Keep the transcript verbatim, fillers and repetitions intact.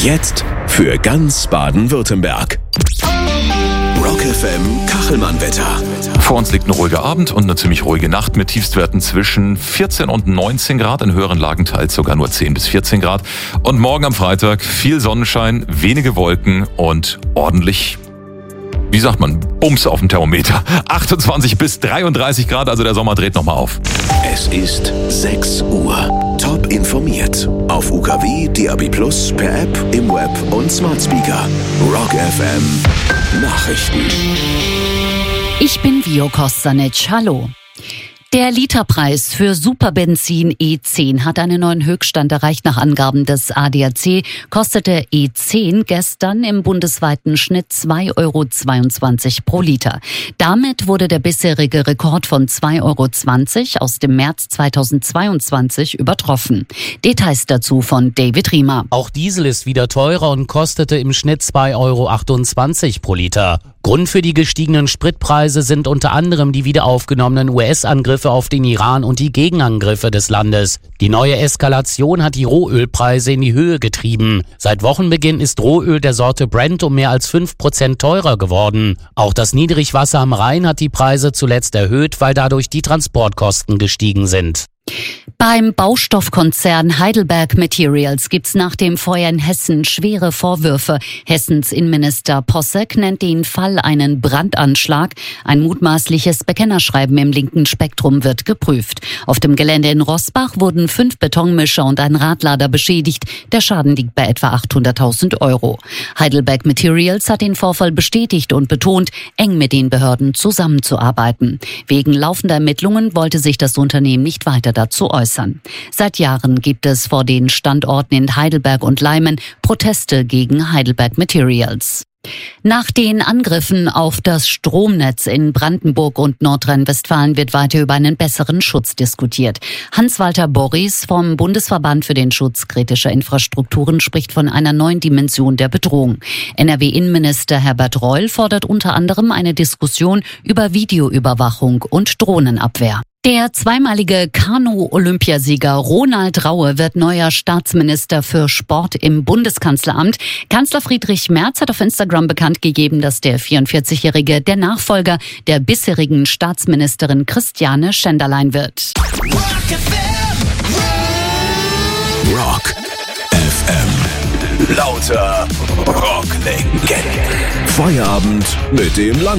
Jetzt für ganz Baden-Württemberg. Rock F M Kachelmann-Wetter. Vor uns liegt ein ruhiger Abend und eine ziemlich ruhige Nacht mit Tiefstwerten zwischen vierzehn und neunzehn Grad, in höheren Lagen teils sogar nur zehn bis vierzehn Grad. Und morgen am Freitag viel Sonnenschein, wenige Wolken und ordentlich, wie sagt man, Bums auf dem Thermometer. achtundzwanzig bis dreiunddreißig Grad, also der Sommer dreht nochmal auf. Es ist sechs Uhr. Top informiert. Auf U K W, D A B Plus, per App, im Web und Smart Speaker. Rock F M Nachrichten. Ich bin Vio Kostanic. Hallo. Der Literpreis für Superbenzin E zehn hat einen neuen Höchststand erreicht. Nach Angaben des A D A C kostete E zehn gestern im bundesweiten Schnitt zwei Euro zweiundzwanzig pro Liter. Damit wurde der bisherige Rekord von zwei Euro zwanzig aus dem März zweitausendzweiundzwanzig übertroffen. Details dazu von David Riemer. Auch Diesel ist wieder teurer und kostete im Schnitt zwei Euro achtundzwanzig pro Liter. Grund für die gestiegenen Spritpreise sind unter anderem die wiederaufgenommenen U S-Angriffe auf den Iran und die Gegenangriffe des Landes. Die neue Eskalation hat die Rohölpreise in die Höhe getrieben. Seit Wochenbeginn ist Rohöl der Sorte Brent um mehr als fünf Prozent teurer geworden. Auch das Niedrigwasser am Rhein hat die Preise zuletzt erhöht, weil dadurch die Transportkosten gestiegen sind. Beim Baustoffkonzern Heidelberg Materials gibt's nach dem Feuer in Hessen schwere Vorwürfe. Hessens Innenminister Posseck nennt den Fall einen Brandanschlag. Ein mutmaßliches Bekennerschreiben im linken Spektrum wird geprüft. Auf dem Gelände in Roßbach wurden fünf Betonmischer und ein Radlader beschädigt. Der Schaden liegt bei etwa achthunderttausend Euro. Heidelberg Materials hat den Vorfall bestätigt und betont, eng mit den Behörden zusammenzuarbeiten. Wegen laufender Ermittlungen wollte sich das Unternehmen nicht weiter dazu äußern. Seit Jahren gibt es vor den Standorten in Heidelberg und Leimen Proteste gegen Heidelberg Materials. Nach den Angriffen auf das Stromnetz in Brandenburg und Nordrhein-Westfalen wird weiter über einen besseren Schutz diskutiert. Hans-Walter Borries vom Bundesverband für den Schutz kritischer Infrastrukturen spricht von einer neuen Dimension der Bedrohung. N R W-Innenminister Herbert Reul fordert unter anderem eine Diskussion über Videoüberwachung und Drohnenabwehr. Der zweimalige Kanu-Olympiasieger Ronald Raue wird neuer Staatsminister für Sport im Bundeskanzleramt. Kanzler Friedrich Merz hat auf Instagram bekannt gegeben, dass der vierundvierzigjährige der Nachfolger der bisherigen Staatsministerin Christiane Schenderlein wird. Rock F M. Lauter Rocklegenden. Feierabend mit dem Land.